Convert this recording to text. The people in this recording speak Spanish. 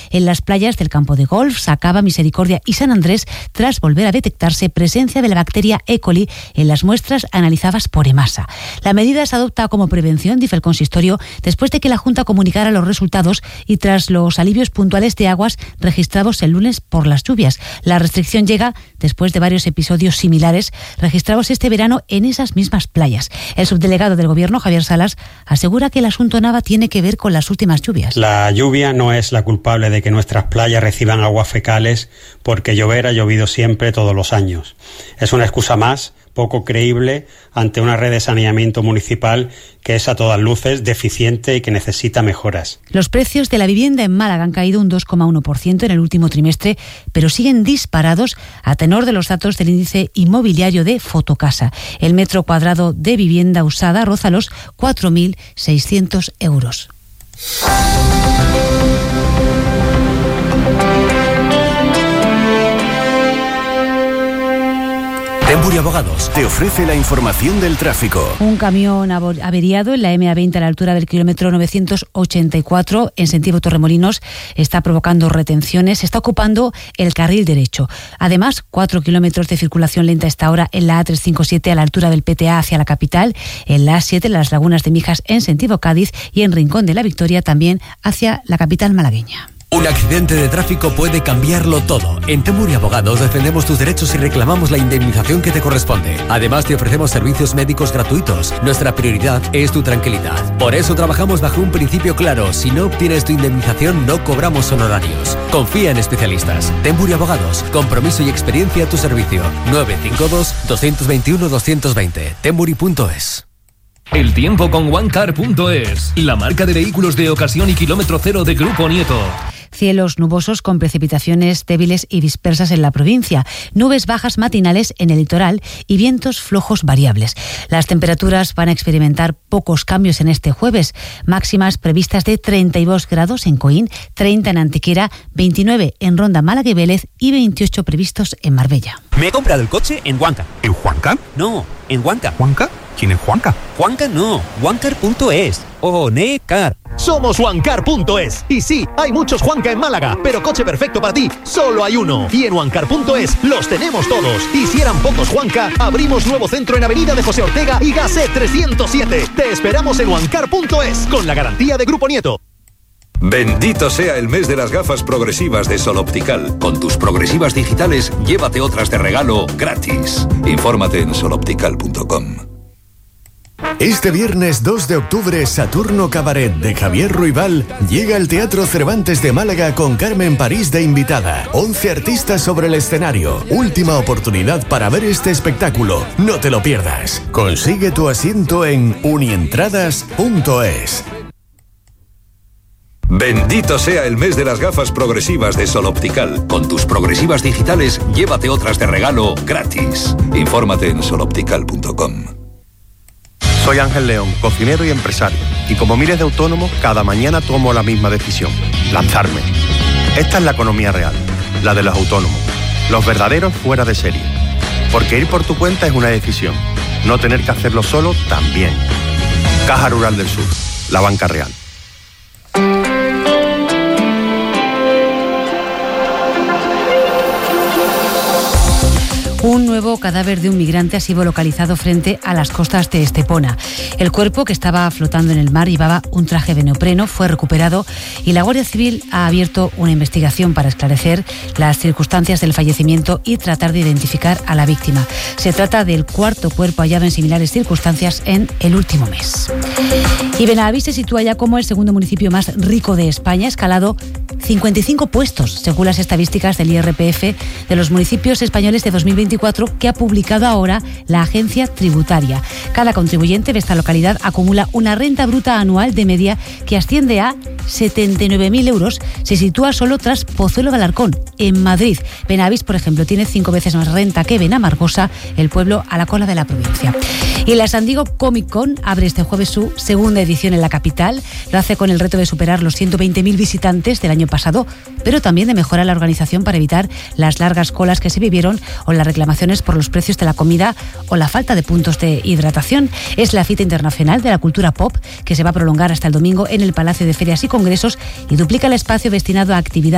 en las playas del Campo de Golf, Sacaba, Misericordia y San Andrés, tras volver a detectarse presencia de la bacteria E. coli en las muestras analizadas por EMASA. La medida se adopta como prevención, dice el consistorio, después de que la Junta comunicara los resultados y tras los alivios puntuales de aguas registrados el lunes por las lluvias. La restricción llega después de varios episodios similares registrados este verano en esas mismas playas. El subdelegado del Gobierno, Javier Salas, asegura que el asunto nada tiene que ver con las últimas lluvias. La lluvia no es la culpable de que nuestras playas reciban aguas fecales, porque llover ha llovido siempre todos los años. Es una excusa más, poco creíble, ante una red de saneamiento municipal que es a todas luces deficiente y que necesita mejoras. Los precios de la vivienda en Málaga han caído un 2,1% en el último trimestre, pero siguen disparados a tenor de los datos del índice inmobiliario de Fotocasa. El metro cuadrado de vivienda usada roza los 4.600 euros. Tembury Abogados te ofrece la información del tráfico. Un camión averiado en la MA20 a la altura del kilómetro 984 en sentido Torremolinos está provocando retenciones, está ocupando el carril derecho. Además, 4 kilómetros de circulación lenta a esta hora en la A357 a la altura del PTA hacia la capital, en la A7 en las Lagunas de Mijas en sentido Cádiz y en Rincón de la Victoria también hacia la capital malagueña. Un accidente de tráfico puede cambiarlo todo. En Tembury Abogados defendemos tus derechos y reclamamos la indemnización que te corresponde. Además, te ofrecemos servicios médicos gratuitos. Nuestra prioridad es tu tranquilidad. Por eso trabajamos bajo un principio claro. Si no obtienes tu indemnización, no cobramos honorarios. Confía en especialistas. Tembury Abogados. Compromiso y experiencia a tu servicio. 952-221-220. Tembury.es. El tiempo con OneCar.es, la marca de vehículos de ocasión y kilómetro cero de Grupo Nieto. Cielos nubosos con precipitaciones débiles y dispersas en la provincia, nubes bajas matinales en el litoral y vientos flojos variables. Las temperaturas van a experimentar pocos cambios en este jueves, máximas previstas de 32 grados en Coín, 30 en Antequera, 29 en Ronda, Málaga y Vélez y 28 previstos en Marbella. Me he comprado el coche en Huanca. ¿En Huanca? No, en Huanca. ¿Huanca? ¿Quién es Juanca? Juanca no, OneCar.es. Onecar. Somos OneCar.es. Y sí, hay muchos Juanca en Málaga, pero coche perfecto para ti, solo hay uno. Y en OneCar.es los tenemos todos. Y si eran pocos Juanca, abrimos nuevo centro en Avenida de José Ortega y Gasset 307. Te esperamos en OneCar.es con la garantía de Grupo Nieto. Bendito sea el mes de las gafas progresivas de Sol Optical. Con tus progresivas digitales, llévate otras de regalo gratis. Infórmate en soloptical.com. Este viernes 2 de octubre, Saturno Cabaret de Javier Ruibal llega al Teatro Cervantes de Málaga con Carmen París de invitada. 11 artistas sobre el escenario. Última oportunidad para ver este espectáculo. No te lo pierdas. Consigue tu asiento en unientradas.es. Bendito sea el mes de las gafas progresivas de Sol Optical. Con tus progresivas digitales, llévate otras de regalo gratis. Infórmate en soloptical.com. Soy Ángel León, cocinero y empresario. Y como miles de autónomos, cada mañana tomo la misma decisión: lanzarme. Esta es la economía real, la de los autónomos, los verdaderos fuera de serie. Porque ir por tu cuenta es una decisión. No tener que hacerlo solo también. Caja Rural del Sur, la banca real. Un nuevo cadáver de un migrante ha sido localizado frente a las costas de Estepona. El cuerpo, que estaba flotando en el mar, llevaba un traje de neopreno, fue recuperado y la Guardia Civil ha abierto una investigación para esclarecer las circunstancias del fallecimiento y tratar de identificar a la víctima. Se trata del cuarto cuerpo hallado en similares circunstancias en el último mes. Y Benavís se sitúa ya como el segundo municipio más rico de España, escalado 55 puestos, según las estadísticas del IRPF de los municipios españoles de 2024, que ha publicado ahora la agencia tributaria. Cada contribuyente de esta localidad acumula una renta bruta anual de media que asciende a 79.000 euros. Se sitúa solo tras Pozuelo de Alarcón, en Madrid. Benavís, por ejemplo, tiene 5 veces más renta que Benamargosa, el pueblo a la cola de la provincia. Y la San Diego Comic Con abre este jueves su segunda edición en la capital. Lo hace con el reto de superar los 120.000 visitantes del año pasado, pero también de mejorar la organización para evitar las largas colas que se vivieron o las reclamaciones por los precios de la comida o la falta de puntos de hidratación. Es la cita internacional de la cultura pop que se va a prolongar hasta el domingo en el Palacio de Ferias y Congresos y duplica el espacio destinado a actividades